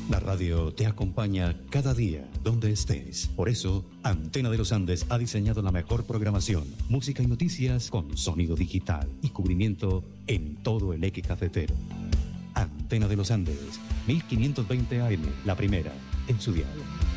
La radio te acompaña cada día, donde estés. Por eso, Antena de los Andes ha diseñado la mejor programación, música y noticias con sonido digital y cubrimiento en todo el eje cafetero. Antena de los Andes, 1520 AM, la primera, en su dial.